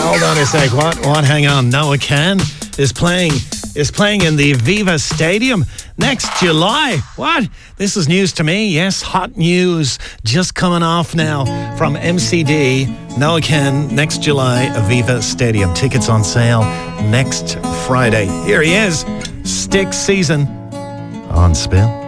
Hold on a sec. What? Hang on. Noah Kahan is playing in the Viva Stadium next July. What? This is news to me. Yes, hot news just coming off now from MCD. Noah Kahan next July, Viva Stadium. Tickets on sale next Friday. Here he is. Stick season on Spill.